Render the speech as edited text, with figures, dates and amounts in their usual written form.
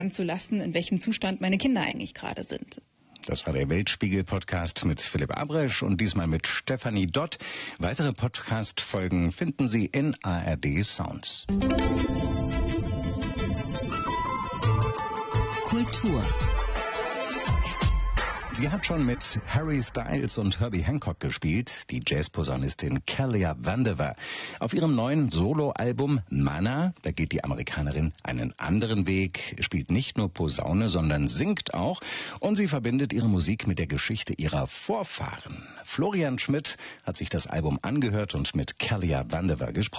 zu lassen, in welchem Zustand meine Kinder eigentlich gerade sind. Das war der Weltspiegel-Podcast mit Philipp Abresch und diesmal mit Stefanie Dott. Weitere Podcast-Folgen finden Sie in ARD Sounds. Kultur. Sie hat schon mit Harry Styles und Herbie Hancock gespielt, die Jazzposaunistin Kalia Vandever. Auf ihrem neuen Soloalbum Mana, da geht die Amerikanerin einen anderen Weg, spielt nicht nur Posaune, sondern singt auch. Und sie verbindet ihre Musik mit der Geschichte ihrer Vorfahren. Florian Schmidt hat sich das Album angehört und mit Kalia Vandever gesprochen.